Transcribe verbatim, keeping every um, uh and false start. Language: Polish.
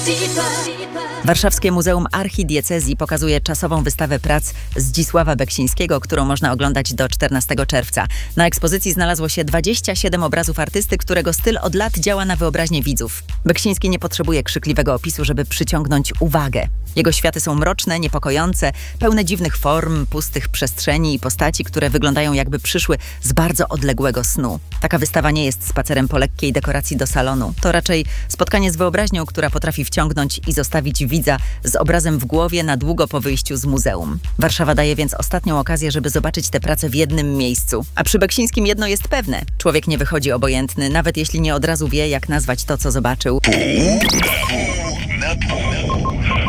Warszawskie Muzeum Archidiecezji pokazuje czasową wystawę prac Zdzisława Beksińskiego, którą można oglądać do czternastego czerwca. Na ekspozycji znalazło się dwadzieścia siedem obrazów artysty, którego styl od lat działa na wyobraźnię widzów. Beksiński nie potrzebuje krzykliwego opisu, żeby przyciągnąć uwagę. Jego światy są mroczne, niepokojące, pełne dziwnych form, pustych przestrzeni i postaci, które wyglądają jakby przyszły z bardzo odległego snu. Taka wystawa nie jest spacerem po lekkiej dekoracji do salonu. To raczej spotkanie z wyobraźnią, która potrafi wciągnąć i zostawić widza z obrazem w głowie na długo po wyjściu z muzeum. Warszawa daje więc ostatnią okazję, żeby zobaczyć tę pracę w jednym miejscu. A przy Beksińskim jedno jest pewne. Człowiek nie wychodzi obojętny, nawet jeśli nie od razu wie, jak nazwać to, co zobaczył. Na pół.